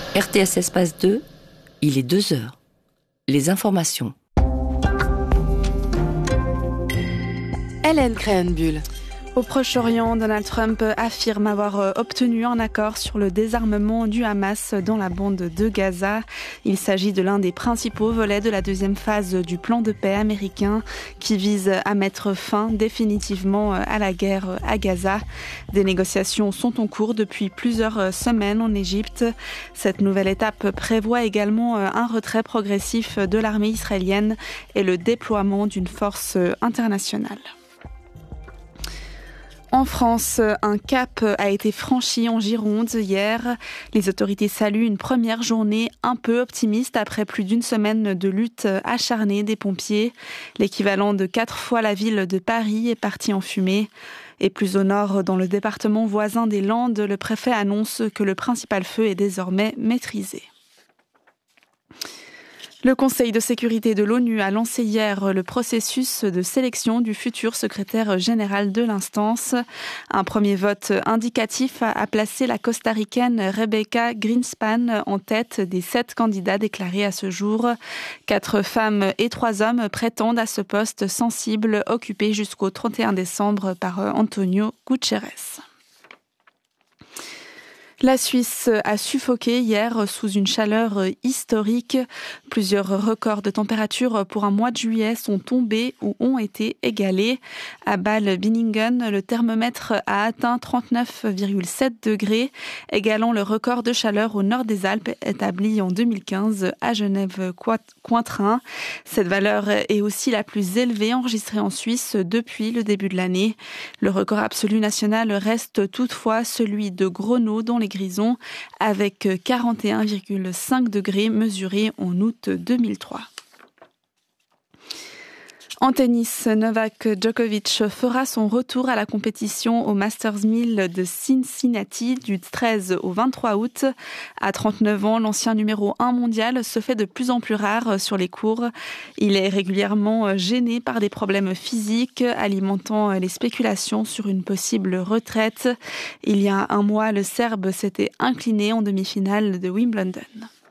RTS Espace 2, il est 2 heures. Les informations. Hélène Créhenbuhl. Au Proche-Orient, Donald Trump affirme avoir obtenu un accord sur le désarmement du Hamas dans la bande de Gaza. Il s'agit de l'un des principaux volets de la deuxième phase du plan de paix américain qui vise à mettre fin définitivement à la guerre à Gaza. Des négociations sont en cours depuis plusieurs semaines en Égypte. Cette nouvelle étape prévoit également un retrait progressif de l'armée israélienne et le déploiement d'une force internationale. En France, un cap a été franchi en Gironde hier. Les autorités saluent une première journée un peu optimiste après plus d'une semaine de lutte acharnée des pompiers. L'équivalent de 4 fois la ville de Paris est parti en fumée. Et plus au nord, dans le département voisin des Landes, le préfet annonce que le principal feu est désormais maîtrisé. Le Conseil de sécurité de l'ONU a lancé hier le processus de sélection du futur secrétaire général de l'instance. Un premier vote indicatif a placé la costaricaine Rebecca Greenspan en tête des 7 candidats déclarés à ce jour. 4 femmes et 3 hommes prétendent à ce poste sensible occupé jusqu'au 31 décembre par Antonio Guterres. La Suisse a suffoqué hier sous une chaleur historique. Plusieurs records de température pour un mois de juillet sont tombés ou ont été égalés. À Bâle-Binningen, le thermomètre a atteint 39,7 degrés, égalant le record de chaleur au nord des Alpes établi en 2015 à Genève-Cointrin. Cette valeur est aussi la plus élevée enregistrée en Suisse depuis le début de l'année. Le record absolu national reste toutefois celui de Grenaux dans les Grisons, avec 41,5 degrés mesurés en août 2003. En tennis, Novak Djokovic fera son retour à la compétition au Masters 1000 de Cincinnati du 13 au 23 août. À 39 ans, l'ancien numéro 1 mondial se fait de plus en plus rare sur les courts. Il est régulièrement gêné par des problèmes physiques, alimentant les spéculations sur une possible retraite. Il y a un mois, le Serbe s'était incliné en demi-finale de Wimbledon.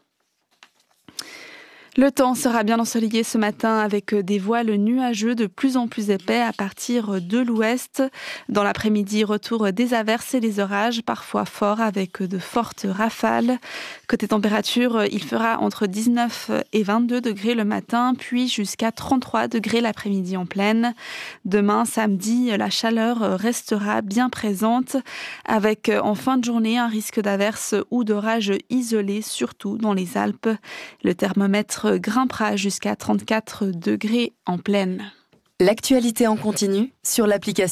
Le temps sera bien ensoleillé ce matin avec des voiles nuageux de plus en plus épais à partir de l'ouest. Dans l'après-midi, retour des averses et des orages, parfois forts avec de fortes rafales. Côté température, il fera entre 19 et 22 degrés le matin, puis jusqu'à 33 degrés l'après-midi en plaine. Demain, samedi, la chaleur restera bien présente avec en fin de journée un risque d'averses ou d'orages isolés, surtout dans les Alpes. Le thermomètre grimpera jusqu'à 34 degrés en plaine. L'actualité en continu sur l'application